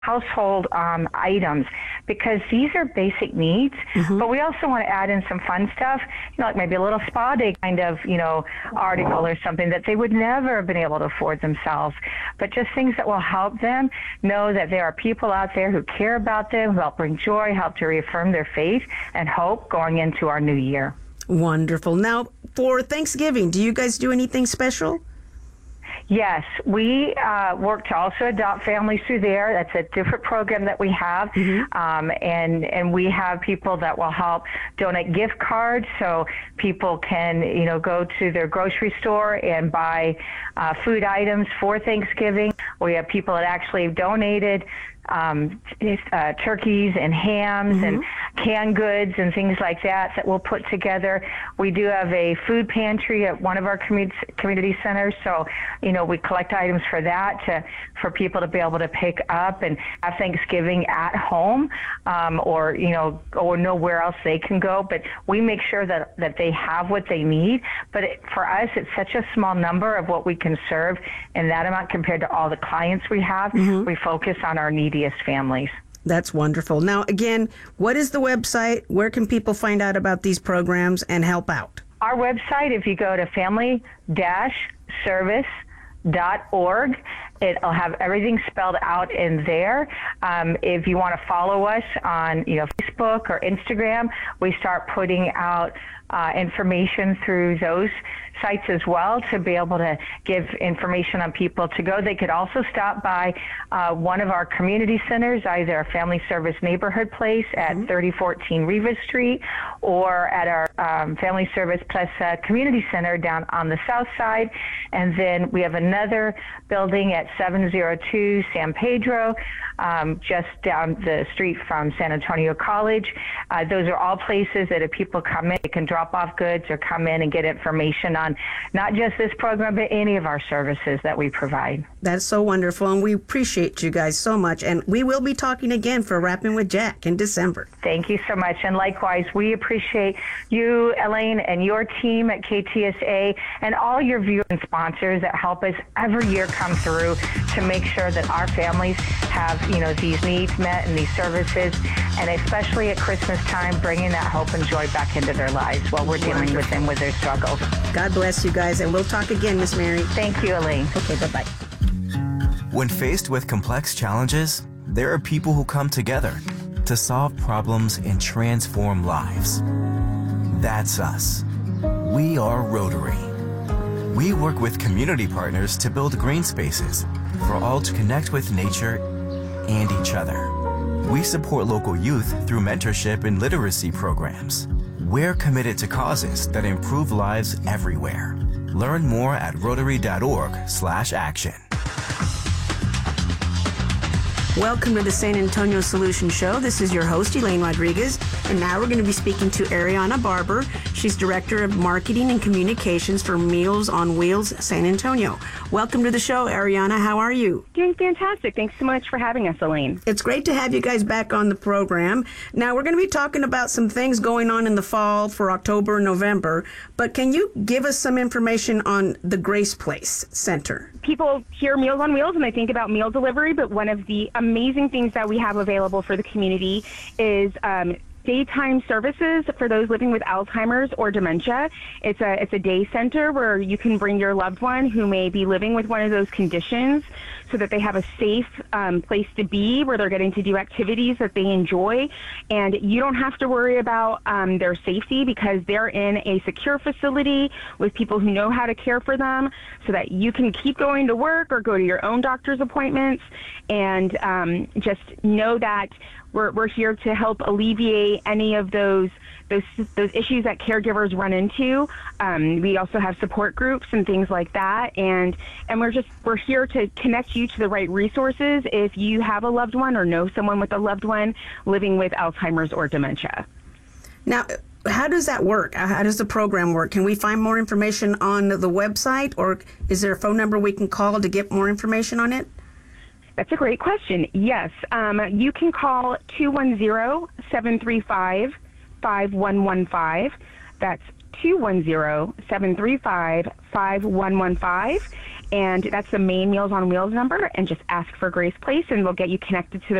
household items, because these are basic needs, but we also want to add in some fun stuff, like maybe a little spa day kind of, article or something that they would never have been able to afford themselves, but just things that will help them know that there are people out there who care about them, who help bring joy, help to reaffirm their faith and hope going into our new year. Wonderful. Now, for Thanksgiving, do you guys do anything special? Yes, we work to also adopt families through there. That's a different program that we have. And we have people that will help donate gift cards so people can, go to their grocery store and buy food items for Thanksgiving. We have people that actually have donated turkeys and hams and canned goods and things like that we'll put together. We do have a food pantry at one of our community centers, so we collect items for that for people to be able to pick up and have Thanksgiving at home, or nowhere else they can go. But we make sure that they have what they need. But for us, it's such a small number of what we can serve in that amount compared to all the clients we have. We focus on our neediest families. That's wonderful. Now, again, what is the website? Where can people find out about these programs and help out? Our website, if you go to family-service.org, it'll have everything spelled out in there. If you want to follow us on Facebook or Instagram, we start putting out information through those sites as well to be able to give information on people to go. They could also stop by one of our community centers, either a Family Service Neighborhood Place at 3014 Rivas Street, or at our Family Service Plus Community Center down on the south side. And then we have another building at 702 San Pedro, just down the street from San Antonio College. Those are all places that if people come in, they can drop off goods or come in and get information on not just this program, but any of our services that we provide. That's so wonderful, and we appreciate you guys so much. And we will be talking again for Rapping with Jack in December. Thank you so much. And likewise, we appreciate you, Elaine, and your team at KTSA, and all your viewers and sponsors that help us every year come through to make sure that our families have, these needs met and these services, and especially at Christmas time, bringing that hope and joy back into their lives while we're dealing with them with their struggles. God bless you guys, and we'll talk again, Miss Mary. Thank you, Elaine. Okay, bye-bye. When faced with complex challenges, there are people who come together to solve problems and transform lives. That's us. We are Rotary. We work with community partners to build green spaces for all to connect with nature and each other. We support local youth through mentorship and literacy programs. We're committed to causes that improve lives everywhere. Learn more at rotary.org/action. Welcome to the San Antonio Solution Show. This is your host, Elaine Rodriguez, and now we're going to be speaking to Ariana Barber. She's Director of Marketing and Communications for Meals on Wheels San Antonio. Welcome to the show, Ariana. How are you? Doing fantastic. Thanks so much for having us, Elaine. It's great to have you guys back on the program. Now, we're going to be talking about some things going on in the fall for October and November, but can you give us some information on the Grace Place Center? People hear Meals on Wheels and they think about meal delivery, but one of the amazing things that we have available for the community is daytime services for those living with Alzheimer's or dementia. It's a day center where you can bring your loved one who may be living with one of those conditions so that they have a safe place to be where they're getting to do activities that they enjoy. And you don't have to worry about their safety because they're in a secure facility with people who know how to care for them so that you can keep going to work or go to your own doctor's appointments and just know that we're here to help alleviate any of those issues that caregivers run into. We also have support groups and things like that, and we're here to connect you to the right resources if you have a loved one or know someone with a loved one living with Alzheimer's or dementia. Now, how does that work? How does the program work? Can we find more information on the website, or is there a phone number we can call to get more information on it? That's a great question. Yes, you can call 210-735-5115. That's 210-735-5115. and that's the main Meals on Wheels number, and just ask for Grace Place, and we'll get you connected to the